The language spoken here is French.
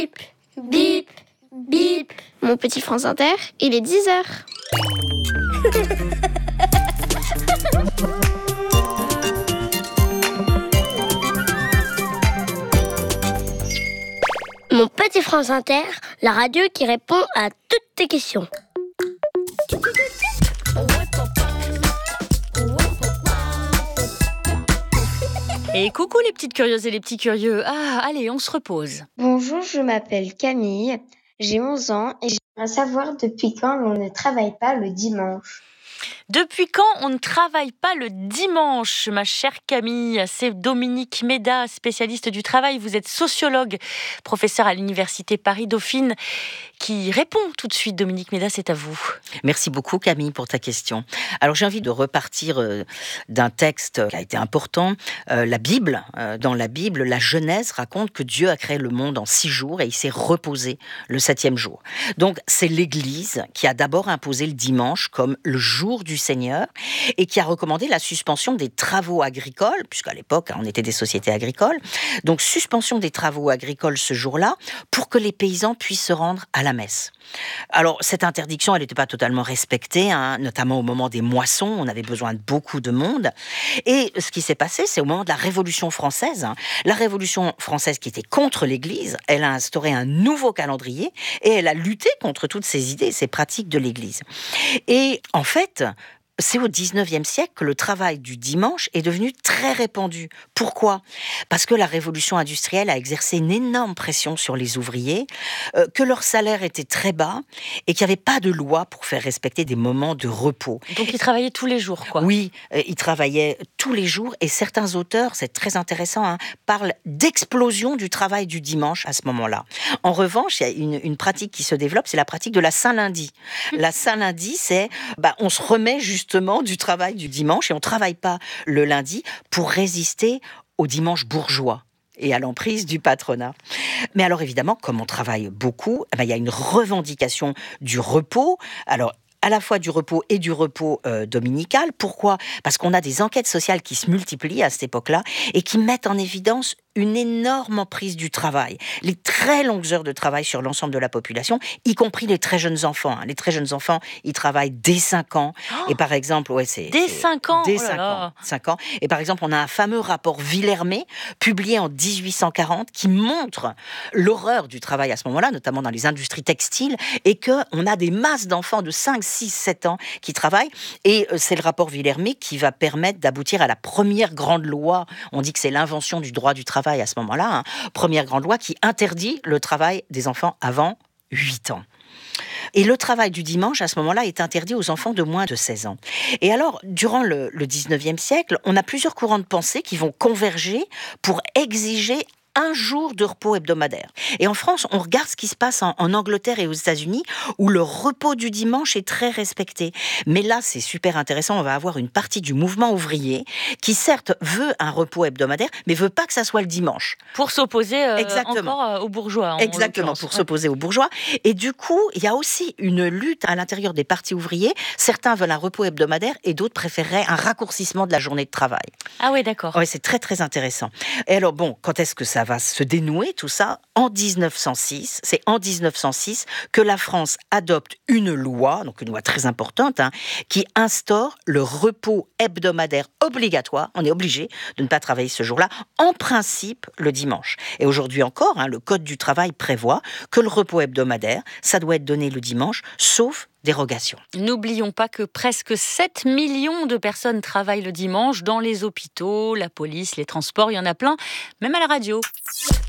Bip, bip. Mon petit France Inter, il est 10h. Mon petit France Inter, la radio qui répond à toutes tes questions. Et coucou les petites curieuses et les petits curieux. Allez, on se repose. Bonjour, je m'appelle Camille, j'ai 11 ans et j'aimerais savoir depuis quand on ne travaille pas le dimanche. Depuis quand on ne travaille pas le dimanche, ma chère Camille? C'est Dominique Méda, spécialiste du travail. Vous êtes sociologue, professeur à l'université Paris-Dauphine, qui répond tout de suite. Dominique Méda, c'est à vous. Merci beaucoup Camille pour ta question. Alors j'ai envie de repartir d'un texte qui a été important. La Bible, dans la Bible, la Genèse raconte que Dieu a créé le monde en 6 jours et il s'est reposé le 7e jour. Donc c'est l'Église qui a d'abord imposé le dimanche comme le jour du Seigneur et qui a recommandé la suspension des travaux agricoles, puisqu'à l'époque on était des sociétés agricoles. Donc suspension des travaux agricoles ce jour-là pour que les paysans puissent se rendre à la messe. Alors cette interdiction, elle n'était pas totalement respectée, notamment au moment des moissons, on avait besoin de beaucoup de monde. Et ce qui s'est passé, c'est au moment de la Révolution française. La Révolution française qui était contre l'Église, elle a instauré un nouveau calendrier et elle a lutté contre toutes ces idées, ces pratiques de l'Église. Et en fait, c'est au 19e siècle que le travail du dimanche est devenu très répandu. Pourquoi ? Parce que la révolution industrielle a exercé une énorme pression sur les ouvriers, que leur salaire était très bas et qu'il n'y avait pas de loi pour faire respecter des moments de repos. Donc ils travaillaient tous les jours, quoi. Oui, ils travaillaient tous les jours et certains auteurs, c'est très intéressant, parlent d'explosion du travail du dimanche à ce moment-là. En revanche, il y a une pratique qui se développe, c'est la pratique de la Saint-Lundi. La Saint-Lundi, c'est on se remet justement du travail du dimanche et on ne travaille pas le lundi pour résister au dimanche bourgeois et à l'emprise du patronat. Mais alors évidemment, comme on travaille beaucoup, il y a une revendication du repos. Alors à la fois du repos et du repos dominical. Pourquoi ? Parce qu'on a des enquêtes sociales qui se multiplient à cette époque-là et qui mettent en évidence une énorme emprise du travail. Les très longues heures de travail sur l'ensemble de la population, y compris les très jeunes enfants. Les très jeunes enfants, ils travaillent dès 5 ans. Et par exemple, dès 5 ans Dès 5 ans. Et par exemple, on a un fameux rapport Villermé, publié en 1840, qui montre l'horreur du travail à ce moment-là, notamment dans les industries textiles, et qu'on a des masses d'enfants de 5, 6, 7 ans qui travaillent. Et c'est le rapport Villermé qui va permettre d'aboutir à la première grande loi. On dit que c'est l'invention du droit du travail à ce moment-là, première grande loi qui interdit le travail des enfants avant 8 ans. Et le travail du dimanche, à ce moment-là, est interdit aux enfants de moins de 16 ans. Et alors, durant le 19e siècle, on a plusieurs courants de pensée qui vont converger pour exiger un jour de repos hebdomadaire. Et en France, on regarde ce qui se passe en Angleterre et aux États-Unis, où le repos du dimanche est très respecté. Mais là, c'est super intéressant, on va avoir une partie du mouvement ouvrier qui, certes, veut un repos hebdomadaire, mais veut pas que ça soit le dimanche. Pour s'opposer encore aux bourgeois. Exactement, pour s'opposer aux bourgeois. Et du coup, il y a aussi une lutte à l'intérieur des partis ouvriers. Certains veulent un repos hebdomadaire et d'autres préféreraient un raccourcissement de la journée de travail. Ah oui, d'accord. Oui, c'est très, très intéressant. Et alors, quand est-ce que ça va se dénouer tout ça? En 1906, c'est en 1906 que la France adopte une loi, donc une loi très importante, qui instaure le repos hebdomadaire obligatoire. On est obligé de ne pas travailler ce jour-là, en principe le dimanche. Et aujourd'hui encore, le Code du travail prévoit que le repos hebdomadaire, ça doit être donné le dimanche, sauf dérogation. N'oublions pas que presque 7 millions de personnes travaillent le dimanche dans les hôpitaux, la police, les transports, il y en a plein, même à la radio.